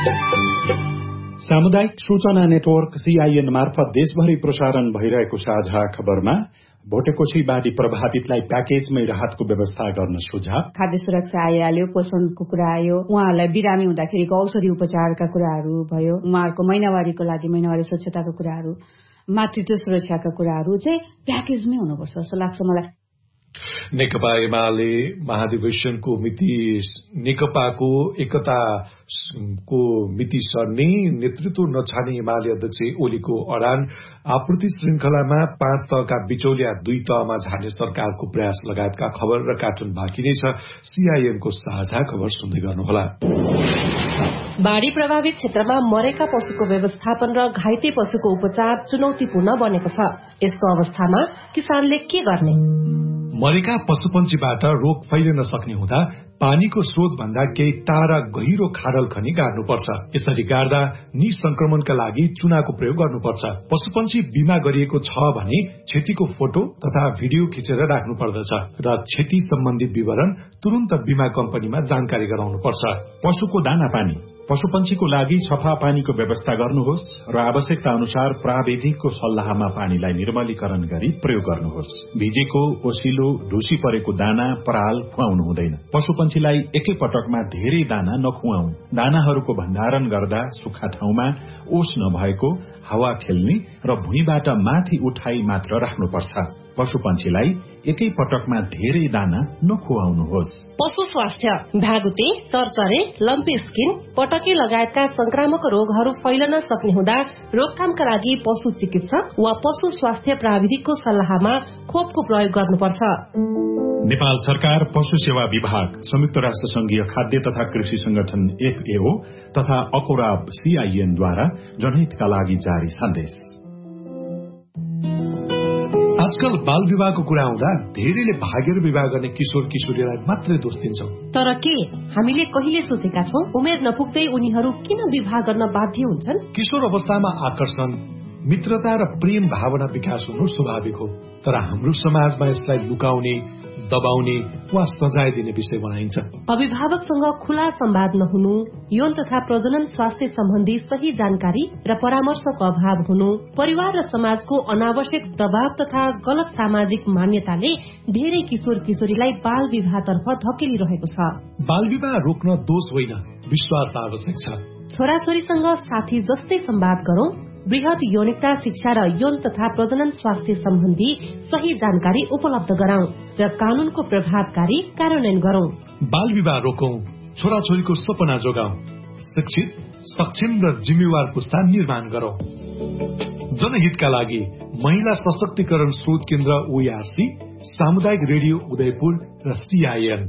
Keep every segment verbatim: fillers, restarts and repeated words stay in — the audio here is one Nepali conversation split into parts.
सामुदायिक सूचना नेटवर्क सीआईएन मार्फत देशभरि प्रसारण भइरहेको साझा खबरमा भोटेकोशी बाढी प्रभावितलाई प्याकेजमै राहतको व्यवस्था गर्न सुझाव, खाद्य सुरक्षा आइहाल्यो, पोषणको कुरा आयो, उहाँहरूलाई बिरामी हुँदाखेरिको औषधि उपचारका कुराहरू भयो, उहाँहरूको महिनावारीको लागि महिनावारी स्वच्छताका कुराहरू, मातृत्व सुरक्षाका कुराहरू चाहिँ प्याकेजमै हुनुपर्छ जस्तो लाग्छ मलाई। नेकपा एमाले महाधिवेशनको मिति नेकपाको एकताको मिति सर्ने नेतृत्व नछाने एमाले अध्यक्ष ओलीको अडान, आपूर्ति श्रृंखलामा पाँच तहका बिचौलिया दुई तहमा झार्ने सरकारको प्रयास लगायतका खबर र कार्टुन बाँकी नै छ। सीआईएनको साझा खबर सुन्दै गर्नुहोला। बाढ़ी प्रभावित क्षेत्रमा मरेका पशुको व्यवस्थापन र घाइते पशुको उपचार चुनौतीपूर्ण बनेको छ। यस्तो अवस्थामा किसानले के गर्ने? मरेका पशुपन्छीबाट रोग फैलिन सक्ने हुँदा पानीको स्रोत भन्दा केही टाढा गहिरो खाडल खनी गाड्नुपर्छ। यसरी गाड्दा निसंक्रमणका लागि चुनाको प्रयोग गर्नुपर्छ। पशुपन्छी बिमा गरिएको छ भने क्षतिको फोटो तथा भिडियो खिचेर राख्नु पर्दछ र क्षति सम्बन्धी विवरण तुरन्त बिमा कम्पनीमा जानकारी गराउनुपर्छ। पशुको दाना पानी, पशुपन्छीको लागि सफा पानीको व्यवस्था गर्नुहोस् र आवश्यकता अनुसार प्राविधिकको सल्लाहमा पानीलाई निर्मलीकरण गरी प्रयोग गर्नुहोस्। भिजेको, ओसिलो, ढुसी परेको दाना, पराल खुवाउनु हुँदैन। पशुपन्छीलाई एकै पटकमा धेरै दाना नखुवाउ। दानाहरूको भण्डारण गर्दा सुक्खा ठाउँमा, ओस नभएको, हावा खेल्ने र भुइँबाट माथि उठाई मात्र राख्नुपर्छ। पशुपन्छीलाई एकै पटकमा धेरै दाना नखुवाउनुहोस्। पशु स्वास्थ्य, भागुते, चरचरे, लम्पी स्किन, पटके लगायतका संक्रामक रोगहरू फैलन सक्ने हुँदा रोकथामका लागि पशु चिकित्सक वा पशु स्वास्थ्य प्राविधिकको सल्लाहमा खोपको प्रयोग गर्नुपर्छ। नेपाल सरकार, पशु सेवा विभाग, संयुक्त राष्ट्र संघीय खाद्य तथा कृषि संगठन एफएओ तथा अकोराब सीआईएनद्वारा जनहितका लागि जारी सन्देश। आजकल बाल विवाहको कुरा आउँदा धेरैले भागेर विवाह गर्ने किशोर किशोरीलाई मात्रै दोष दिन्छौं। तर के हामीले कहिले सोचेका छौं उमेर नपुग्दै उनीहरू किन विवाह गर्न बाध्य हुन्छन्? किशोर अवस्थामा आकर्षण, मित्रता र प्रेम भावना विकास हुनु स्वाभाविक हो, तर हाम्रो समाजमा यसलाई लुकाउने, दबाउने वा सजाय दिने विषय बनाइन्छ। अभिभावकसँग खुला संवाद नहुनु, यौन तथा प्रजनन स्वास्थ्य सम्बन्धी सही जानकारी र परामर्शको अभाव हुनु, परिवार र समाजको अनावश्यक दबाव तथा गलत सामाजिक मान्यताले धेरै किशोर किशोरीलाई बाल विवाहतर्फ धकेलिरहेको छ। बाल विवाह रोक्न दोष होइन, विश्वास आवश्यक छ। छोराछोरीसँग साथी जस्तै संवाद गरौं, वृहत यौनिकता शिक्षा र यौन तथा प्रजनन स्वास्थ्य सम्बन्धी सही जानकारी उपलब्ध गराउँ र कानूनको प्रभावकारी कार्यान्वयन गरौं। बाल विवाह रोकौं, छोराछोरीको सपना जोगाउँ, शिक्षित, सक्षम र जिम्मेवार पुस्ता निर्माण गरौं। जनहितका लागि महिला सशक्तिकरण शोध केन्द्र ओईआरसी, सामुदायिक रेडियो उदयपुर र सीआईएन।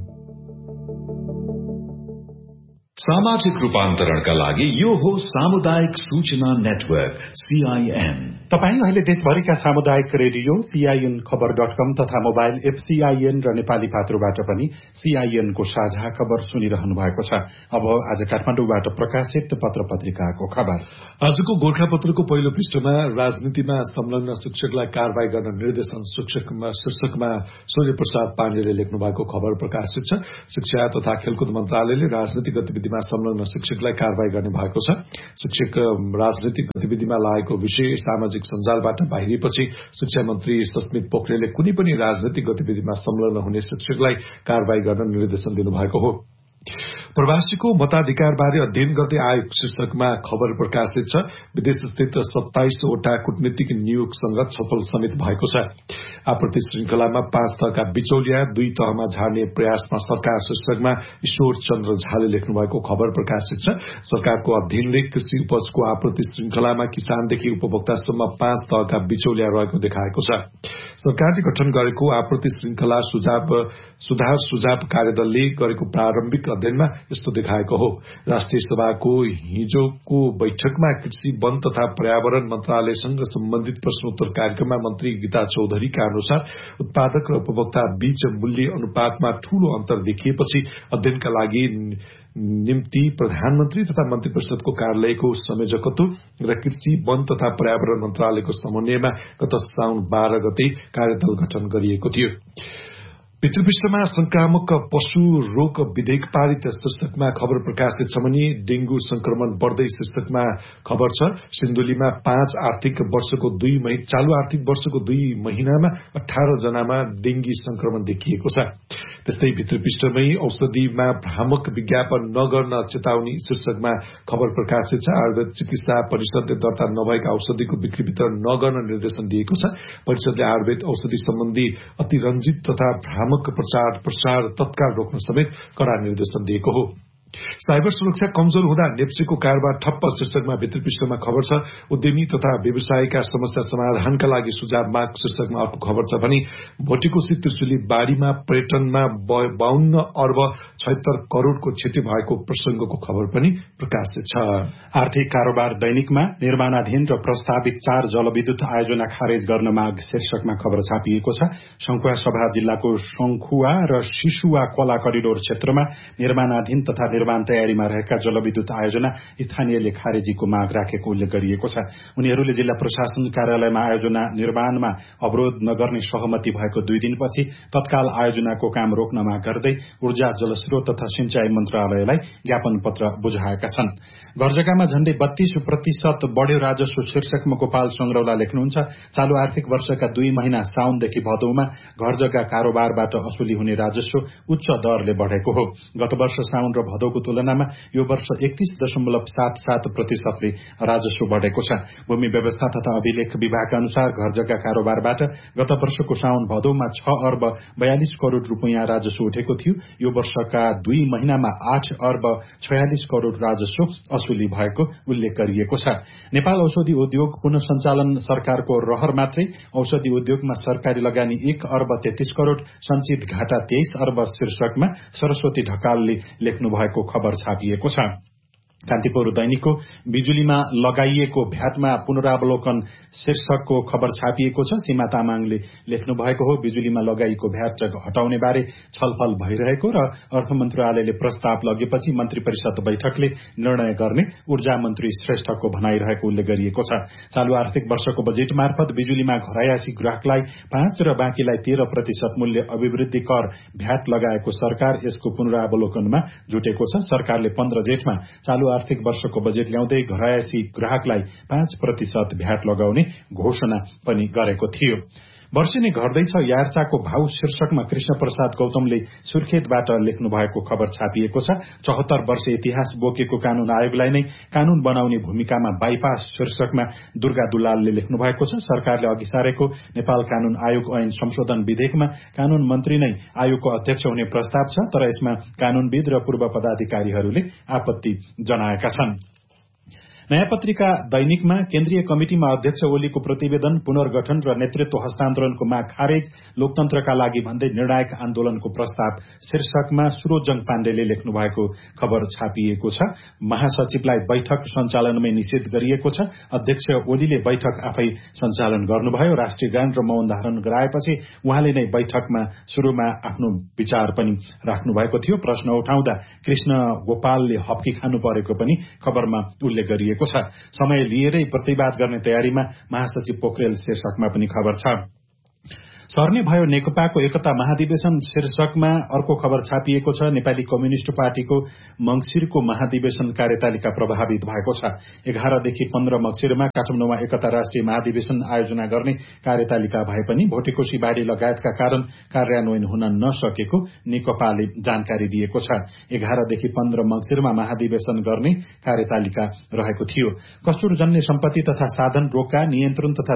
सामाजिक रूपान्तरणका लागि यो हो सामुदायिक सूचना नेटवर्क सीआईएन। तपाईँ अहिले देशभरिका सामुदायिक रेडियो सीआईएन खबर डट कम तथा मोबाइल एप सीआईएन र नेपाली पात्रोबाट पनि सीआईएनको साझा खबर सुनिरहनु भएको छ। अब आज काठमाडौँबाट प्रकाशित पत्र पत्रिकाको खबर। आजको गोर्खापत्रको पहिलो पृष्ठमा राजनीतिमा संलग्न शिक्षकलाई कारवाही गर्न निर्देशन शिक्षकमा शीर्षकमा सूर्य प्रसाद पाण्डेले लेख्नु भएको खबर प्रकाशित छ। शिक्षा तथा खेलकुद मन्त्रालयले राजनीतिक गतिविधिमा संलग्न शिक्षकलाई कारवाही गर्ने भएको छ। शिक्षक राजनीतिक गतिविधिमा लागेको विषय सामाजिक सञ्जालबाट बाहिरिएपछि शिक्षा मन्त्री सस्मित पोखरेलले कुनै पनि राजनीतिक गतिविधिमा संलग्न हुने शिक्षकलाई कारवाही गर्न निर्देशन दिनुभएको हो। प्रवासीको मताधिकार बारे अध्ययन गर्दै आयोग शीर्षकमा खबर प्रकाशित छ। विदेश स्थित सत्ताइसवटा कूटनीतिक नियोगसँग छलफल समेत भएको छ। आपूर्ति श्रृंखलामा पाँच तहका बिचौलिया दुई तहमा झार्ने प्रयासमा सरकार शीर्षकमा ईश्वर चन्द्र झाले लेख्नु भएको खबर प्रकाशित छ। सरकारको अध्ययनले कृषि उपजको आपूर्ति श्रृंखलामा किसानदेखि उपभोक्तासम्म पाँच तहका बिचौलिया रहेको देखाएको छ। सरकारले गठन गरेको आपूर्ति श्रृंखला सुझाव सुधार सुझाव कार्यदलले गरेको प्रारम्भिक अध्ययनमा यस्तो देखाएको हो। राष्ट्रिय सभाको हिजोको बैठकमा कृषि वन तथा पर्यावरण मन्त्रालयसँग सम्बन्धित प्रश्नोत्तर कार्यक्रममा मन्त्री गीता चौधरीका अनुसार उत्पादक र उपभोक्ता बीच मूल्य अनुपातमा ठूलो अन्तर देखिएपछि अध्ययनका लागि निम्ति प्रधानमन्त्री तथा मन्त्री परिषदको कार्यालयको संयोजकत्व र कृषि वन तथा पर्यावरण मन्त्रालयको समन्वयमा गत साउन बाह्र गते कार्यदल गठन गरिएको थियो। भित्रपृष्ठमा संक्रामक पशु रोग विधेयक पारित शीर्षकमा खबर प्रकाशित छ भने डेंगू संक्रमण बढ़दै शीर्षकमा खबर छ। सिन्धुलीमा पाँच आर्थिक वर्षको दुई मही चालू आर्थिक वर्षको दुई महिनामा अठारह जनामा डेंगी संक्रमण देखिएको छ। त्यस्तै भित्रपृष्ठमै औषधिमा भ्रामक विज्ञापन नगर्न चेतावनी शीर्षकमा खबर प्रकाशित छ। आयुर्वेद चिकित्सा परिषदले दर्ता नभएका औषधिको बिक्री वितरण नगर्न निर्देशन दिएको छ। परिषदले आयुर्वेद औषधि सम्बन्धी अतिरञ्जित तथा भ्रामक प्रचार प्रसार तत्काल रोक्न समेत कड़ा निर्देशन दिएको हो। साइबर सुरक्षा कमजोर हुँदा नेप्सीको कारोबार ठप्प शीर्षकमा भित्रपृष्ठमा खबर छ। उद्यमी तथा व्यवसायका समस्या समाधानका लागि सुझाव माग शीर्षकमा अर्को खबर छ भने भोटिकोशी त्रिशुली बाढीमा पर्यटनमा बाउन्न अर्ब छयत्तर करोड़को क्षति भएको प्रसंगको खबर पनि प्रकाशित छ। आर्थिक कारोबार दैनिकमा निर्माणाधीन र प्रस्तावित चार जलविद्युत आयोजना खारेज गर्न माग शीर्षकमा खबर छापिएको छ। शंखुवा सभा जिल्लाको शंखुवा र शिशुवा कोला करिडोर क्षेत्रमा निर्माणाधीन तथा निर्माण तयारीमा रहेका जलविद्युत आयोजना स्थानीयले खारेजीको माग राखेको उल्लेख गरिएको छ। उनीहरूले जिल्ला प्रशासन कार्यालयमा आयोजना निर्माणमा अवरोध नगर्ने सहमति भएको दुई दिनपछि तत्काल आयोजनाको काम रोक्न माग गर्दै ऊर्जा जलस्रोत तथा सिंचाई मन्त्रालयलाई ज्ञापन पत्र बुझाएका छन्। घरजग्गामा झण्डै बत्तीस प्रतिशत बढ़्यो राजस्व शीर्षकमा गोपाल संग्रौला लेख्नुहुन्छ। चालू आर्थिक वर्षका दुई महिना साउनदेखि भदौमा घरजग्गा कारोबारबाट असुली हुने राजस्व उच्च दरले बढ़ेको हो। गत वर्ष साउन र भदौको तुलनामा यो वर्ष एकतीस दशमलव सात सात प्रतिशतले राजस्व बढ़ेको छ। भूमि व्यवस्था तथा अभिलेख विभागका अनुसार घरजग्गा कारोबारबाट गत वर्षको साउन भदौमा छ अर्ब बयालिस करोड़ रूपियाँ राजस्व उठेको थियो। यो वर्षका दुई महिनामा आठ अर्ब छयालिस करोड़ राजस्व असुली भएको उल्लेख गरिएको छ। नेपाल औषधि उद्योग पुनः सञ्चालन सरकारको रहर मात्रै। औषधि उद्योगमा सरकारी लगानी एक अर्ब तेत्तीस करोड़, संचित घाटा तेइस अर्ब शीर्षकमा सरस्वती ढकालले लेख्नु भएको खबर छापिएको छ। कान्तिपुर दैनिकको बिजुलीमा लगाइएको भ्याटमा पुनरावलोकन शीर्षकको खबर छापिएको छ। सीमा तामाङले लेख्नु भएको हो। बिजुलीमा लगाइएको भ्याट हटाउने बारे छलफल भइरहेको र अर्थ मन्त्रालयले प्रस्ताव लगेपछि मन्त्री परिषद बैठकले निर्णय गर्ने ऊर्जा मन्त्री श्रेष्ठको भनाइरहेको उल्लेख गरिएको छ। चालू आर्थिक वर्षको बजेट मार्फत बिजुलीमा घरायासी ग्राहकलाई पाँच र बाँकीलाई तेह्र प्रतिशत मूल्य अभिवृद्धि कर भ्याट लगाएको सरकार यसको पुनरावलोकनमा जुटेको छ। सरकारले पन्ध्र जेठमा चालू आर्थिक वर्षको बजेट ल्याउँदै घरायसी ग्राहकलाई पाँच प्रतिशत भ्याट लगाउने घोषणा पनि गरेको थियो। वर्षे नै घट्दैछ यार्चाको भाव शीर्षकमा कृष्ण प्रसाद गौतमले सुर्खेतबाट लेख्नु भएको खबर छापिएको छ। चौहत्तर वर्ष इतिहास बोकेको कानून आयोगलाई नै कानून बनाउने भूमिकामा बाइपास शीर्षकमा दुर्गा दुलालले लेख्नु भएको छ। सरकारले अघि सारेको नेपाल कानून आयोग ऐन संशोधन विधेयकमा कानून मन्त्री नै आयोगको अध्यक्ष हुने प्रस्ताव छ, तर यसमा कानूनविद र पूर्व पदाधिकारीहरूले आपत्ति जनाएका छन्। नयाँ पत्रिका दैनिकमा केन्द्रीय कमिटिमा अध्यक्ष ओलीको प्रतिवेदन पुनर्गठन र नेतृत्व हस्तान्तरणको माग खारेज, लोकतन्त्रका लागि भन्दै निर्णायक आन्दोलनको प्रस्ताव शीर्षकमा सुरोजङ पाण्डेले लेख्नु भएको खबर छापिएको छ। महासचिवलाई बैठक सञ्चालनमै निषेध गरिएको छ। अध्यक्ष ओलीले बैठक आफै सञ्चालन गर्नुभयो। राष्ट्रिय गान र मौन धारण गराएपछि उहाँले नै बैठकमा शुरूमा आफ्नो विचार पनि राख्नु भएको थियो। प्रश्न उठाउँदा कृष्ण गोपालले हप्की खानु परेको पनि खबरमा उल्लेख गरिएको छ। समय लिएरै प्रतिवाद गर्ने तयारीमा महासचिव पोखरेल शीर्षकमा पनि खबर छ। सर्ने भयो नेकपाको एकता महाधिवेशन शीर्षकमा अर्को खबर छापिएको छ। नेपाली कम्युनिष्ट पार्टीको मंगिरको महाधिवेशन कार्यतालिका प्रभावित भएको छ। एघारदेखि पन्ध्र मंगिरमा काठमाडौँमा एकता राष्ट्रिय महाधिवेशन आयोजना गर्ने कार्यतालिका भए पनि भोटेकोशी बाढी लगायतका कारण कार्यान्वयन हुन नसकेको नेकपाले जानकारी दिएको छ। एघारदेखि पन्ध्र मंगिरमा महाधिवेशन गर्ने कार्यतालिका रहेको थियो। कस्तुरजन्य सम्पत्ति तथा साधन रोका नियन्त्रण तथा